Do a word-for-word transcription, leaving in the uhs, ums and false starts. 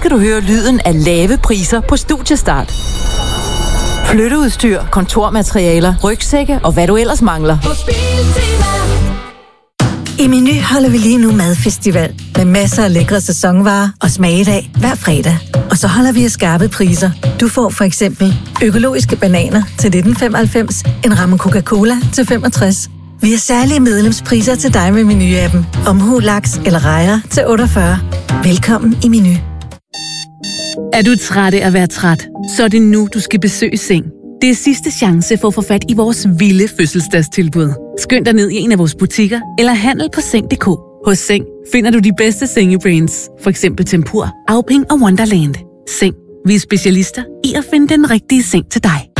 skal du høre lyden af lave priser på Studiestart. Flytteudstyr, kontormaterialer, rygsække og hvad du ellers mangler. I Meny holder vi lige nu madfestival med masser af lækre sæsonvarer og smagedag hver fredag. Og så holder vi skarpe priser. Du får for eksempel økologiske bananer til nitten femoghalvfems, en ramme Coca-Cola til femogtres. Vi har særlige medlemspriser til dig med Meny-appen. Omhu, laks eller rejer til otteogfyrre. Velkommen i Meny. Er du træt af at være træt? Så er det nu, du skal besøge Seng. Det er sidste chance for at få fat i vores vilde fødselsdagstilbud. Skynd dig ned i en af vores butikker eller handel på seng punktum d k. Hos Seng finder du de bedste sengebrands, for eksempel Tempur, Auping og Wonderland. Seng. Vi er specialister i at finde den rigtige seng til dig.